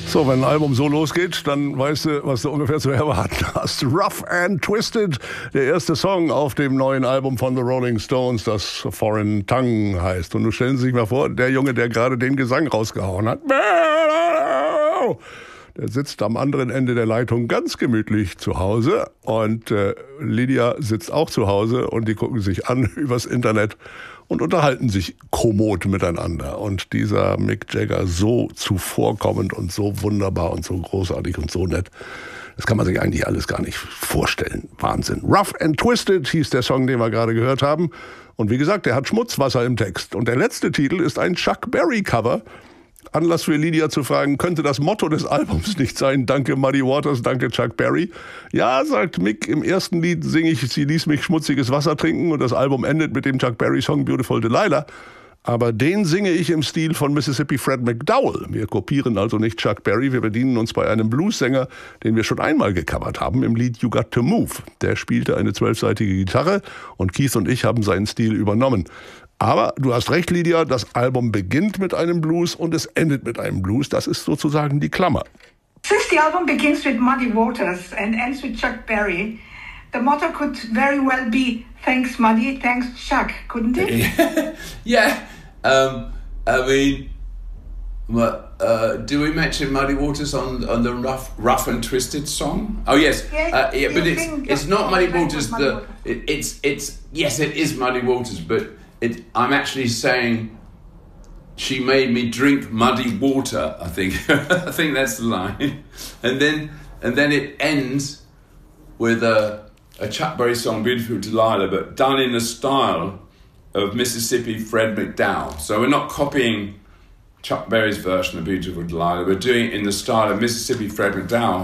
So, wenn ein Album so losgeht, dann weißt du, was du ungefähr zu erwarten hast. Rough and Twisted, der erste Song auf dem neuen Album von The Rolling Stones, das Foreign Tongue heißt. Und nun stellen Sie sich mal vor, der Junge, der gerade den Gesang rausgehauen hat, der sitzt am anderen Ende der Leitung ganz gemütlich zu Hause und Lydia sitzt auch zu Hause und die gucken sich an übers Internet und unterhalten sich kommod miteinander. Und dieser Mick Jagger, so zuvorkommend und so wunderbar und so großartig und so nett, das kann man sich eigentlich alles gar nicht vorstellen. Wahnsinn. Rough and Twisted hieß der Song, den wir gerade gehört haben. Und wie gesagt, der hat Schmutzwasser im Text. Und der letzte Titel ist ein Chuck Berry-Cover. Anlass für Lydia zu fragen, könnte das Motto des Albums nicht sein, danke Muddy Waters, danke Chuck Berry? Ja, sagt Mick, im ersten Lied singe ich, sie ließ mich schmutziges Wasser trinken und das Album endet mit dem Chuck Berry-Song Beautiful Delilah. Aber den singe ich im Stil von Mississippi Fred McDowell. Wir kopieren also nicht Chuck Berry, wir bedienen uns bei einem Blues-Sänger, den wir schon einmal gecovert haben, im Lied You Got to Move. Der spielte eine 12-seitige Gitarre und Keith und ich haben seinen Stil übernommen. Aber du hast recht, Lydia, das Album beginnt mit einem Blues und es endet mit einem Blues. Das ist sozusagen die Klammer. Since the album begins with Muddy Waters and ends with Chuck Berry, the motto could very well be thanks Muddy, thanks Chuck, couldn't it? Yeah, I mean, do we mention Muddy Waters on the rough and Twisted song? Oh yes, yes yeah, but it's not Muddy Waters. Yes, it is Muddy Waters, but I'm actually saying she made me drink muddy water. I think I think that's the line, and then it ends with a Chuck Berry song, Beautiful Delilah, but done in the style of Mississippi Fred McDowell. So we're not copying Chuck Berry's version of Beautiful Delilah. We're doing it in the style of Mississippi Fred McDowell,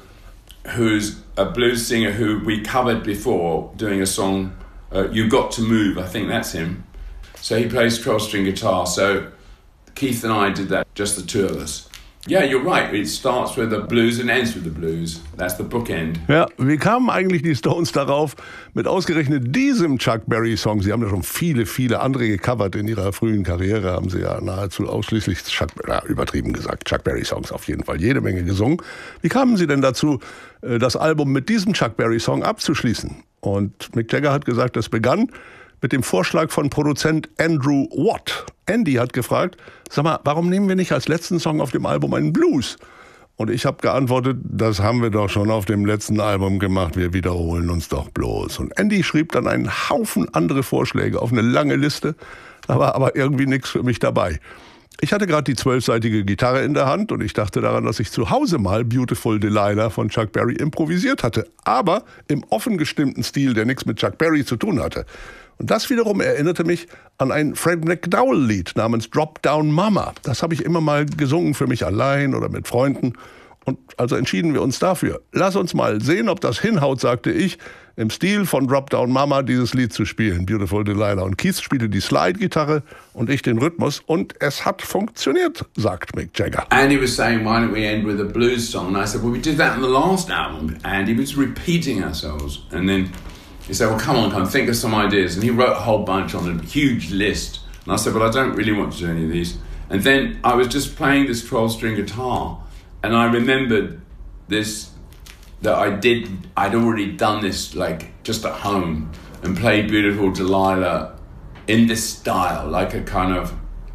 who's a blues singer who we covered before, doing a song, You Got to Move. I think that's him. So he plays 12-string guitar. So Keith and I did that, just the two of us. Yeah, you're right. It starts with the blues and ends with the blues. That's the bookend. Ja, wie kamen eigentlich die Stones darauf, mit ausgerechnet diesem Chuck Berry-Song? Sie haben ja schon viele, viele andere gecovert in ihrer frühen Karriere, haben sie ja nahezu ausschließlich, übertrieben gesagt, Chuck Berry-Songs auf jeden Fall, jede Menge gesungen. Wie kamen Sie denn dazu, das Album mit diesem Chuck Berry-Song abzuschließen? Und Mick Jagger hat gesagt, das begann mit dem Vorschlag von Produzent Andrew Watt. Andy hat gefragt, sag mal, warum nehmen wir nicht als letzten Song auf dem Album einen Blues? Und ich habe geantwortet, das haben wir doch schon auf dem letzten Album gemacht, wir wiederholen uns doch bloß. Und Andy schrieb dann einen Haufen andere Vorschläge auf eine lange Liste, da war aber irgendwie nichts für mich dabei. Ich hatte gerade die 12-seitige Gitarre in der Hand und ich dachte daran, dass ich zu Hause mal Beautiful Delilah von Chuck Berry improvisiert hatte, aber im offen gestimmten Stil, der nichts mit Chuck Berry zu tun hatte. Und das wiederum erinnerte mich an ein Fred McDowell-Lied namens Drop Down Mama. Das habe ich immer mal gesungen für mich allein oder mit Freunden. Und also entschieden wir uns dafür. Lass uns mal sehen, ob das hinhaut, sagte ich, im Stil von Drop Down Mama dieses Lied zu spielen, Beautiful Delilah. Und Keith spielte die Slide-Gitarre und ich den Rhythmus. Und es hat funktioniert, sagt Mick Jagger. Andy was saying, why don't we end with a blues song? And I said, well, we did that in the last album. Andy was repeating ourselves. And then he said, well, come on, think of some ideas. And he wrote a whole bunch on a huge list. And I said, well, I don't really want to do any of these. And then I was just playing this 12-string guitar. And I remembered this, that I'd already done this, like, just at home, and played Beautiful Delilah in this style, like a kind of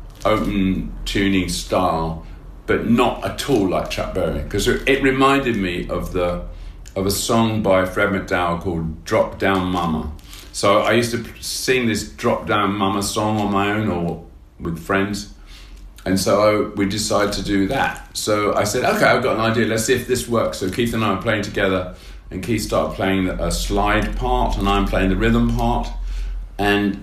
open tuning style, but not at all like Chuck Berry. Because it reminded me of a song by Fred McDowell called Drop Down Mama. So I used to sing this Drop Down Mama song on my own or with friends. And so we decided to do that. So I said, okay, I've got an idea. Let's see if this works. So Keith and I were playing together, and Keith started playing a slide part, and I'm playing the rhythm part, and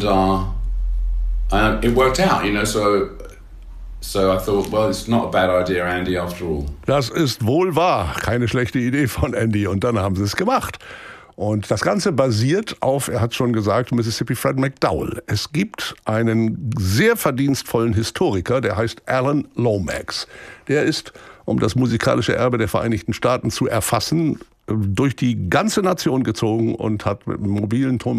it worked out, you know. So I thought, well, it's not a bad idea, Andy, after all. Das ist wohl wahr. Keine schlechte Idee von Andy. Und dann haben sie es gemacht. Und das Ganze basiert auf, er hat schon gesagt, Mississippi Fred McDowell. Es gibt einen sehr verdienstvollen Historiker, der heißt Alan Lomax. Der ist, um das musikalische Erbe der Vereinigten Staaten zu erfassen, durch die ganze Nation gezogen und hat mit einem mobilen